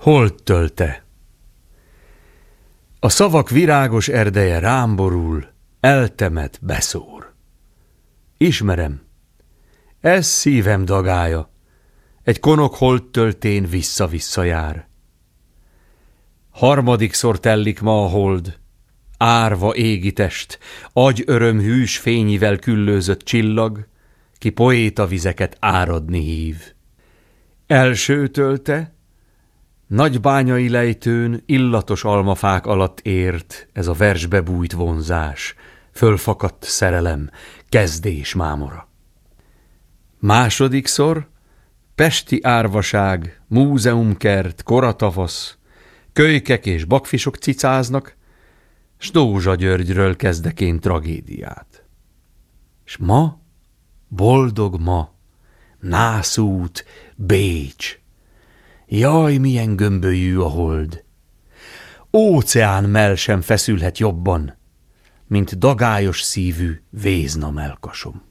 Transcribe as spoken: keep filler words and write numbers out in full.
Hold tölte. A szavak virágos erdeje rám borul, eltemet, beszór. Ismerem, ez szívem dagája, egy konok holdtöltén vissza-vissza jár. Harmadikszor tellik ma a hold, árva égi test, agy öröm hűs fényivel küllőzött csillag, ki poéta vizeket áradni hív. Első tölte, nagybányai lejtőn illatos almafák alatt ért ez a versbe bújt vonzás, fölfakadt szerelem, kezdés mámora. Másodikszor pesti árvaság, múzeumkert, koratavasz, kölykek és bakfisok cicáznak, s Dózsa Györgyről kezdek én tragédiát. S ma, boldog ma, nászút, Bécs, jaj, milyen gömbölyű a hold! Óceán mell sem feszülhet jobban, mint dagályos szívű Vézna mellkasom.